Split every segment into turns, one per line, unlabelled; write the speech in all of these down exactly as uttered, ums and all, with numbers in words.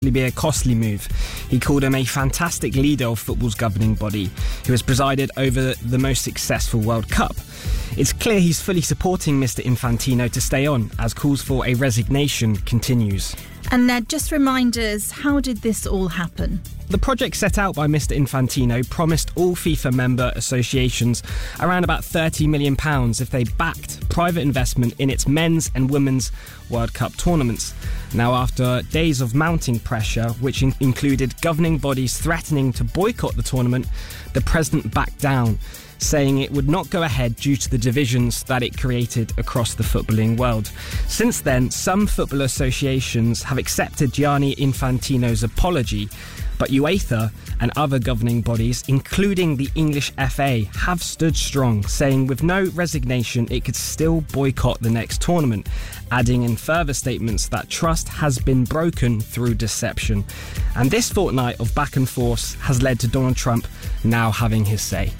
actually be a costly move. He called him a fantastic leader of football's governing body, who has presided over the most successful World Cup. It's clear he's fully supporting Mister Infantino to stay on, as calls for a resignation continues.
And Ned, just remind us, how did this all happen?
The project set out by Mister Infantino promised all FIFA member associations around about thirty million pounds if they backed private investment in its men's and women's World Cup tournaments. Now, after days of mounting pressure, which in- included governing bodies threatening to boycott the tournament, the president backed down, saying it would not go ahead due to the divisions that it created across the footballing world. Since then, some football associations have accepted Gianni Infantino's apology, but UEFA and other governing bodies, including the English F A, have stood strong, saying with no resignation it could still boycott the next tournament, adding in further statements that trust has been broken through deception. And this fortnight of back and forth has led to Donald Trump now having his say.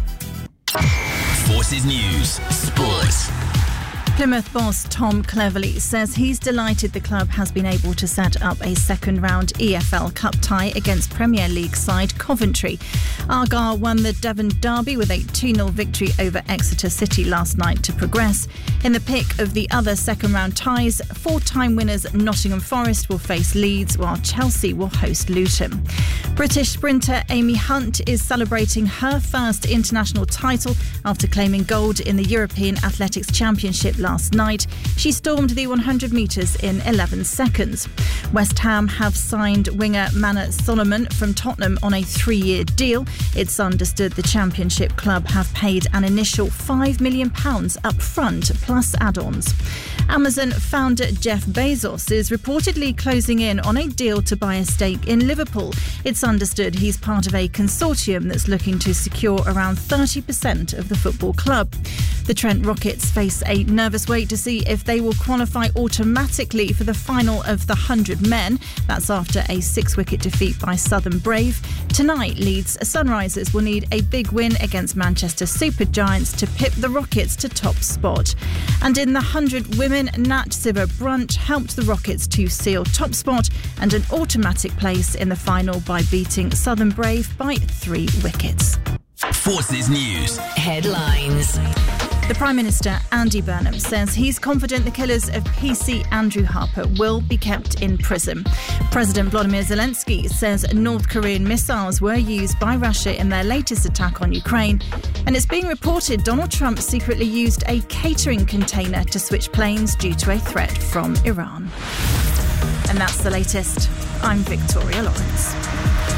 Forces News Sport.
Plymouth boss Tom Cleverley says he's delighted the club has been able to set up a second round E F L Cup tie against Premier League side Coventry. Argyle won the Devon Derby with a two nil victory over Exeter City last night to progress. In the pick of the other second round ties, four-time winners Nottingham Forest will face Leeds while Chelsea will host Luton. British sprinter Amy Hunt is celebrating her first international title after claiming gold in the European Athletics Championship last night. She stormed the one hundred metres in eleven seconds. West Ham have signed winger Mana Solomon from Tottenham on a three-year deal. It's understood the Championship club have paid an initial five million pounds up front, plus add-ons. Amazon founder Jeff Bezos is reportedly closing in on a deal to buy a stake in Liverpool. It's understood he's part of a consortium that's looking to secure around thirty percent of the football club. The Trent Rockets face a nervous wait to see if they will qualify automatically for the final of the one hundred men. That's after a six-wicket defeat by Southern Brave. Tonight, Leeds Sunrisers will need a big win against Manchester Supergiants to pip the Rockets to top spot. And in the one hundred women, Nat Sibber Brunt helped the Rockets to seal top spot and an automatic place in the final by beating Southern Brave by three wickets.
Forces News
Headlines.
The Prime Minister, Andy Burnham, says he's confident the killers of P C Andrew Harper will be kept in prison. President Volodymyr Zelensky says North Korean missiles were used by Russia in their latest attack on Ukraine. And it's being reported Donald Trump secretly used a catering container to switch planes due to a threat from Iran. And that's the latest. I'm Victoria Lawrence.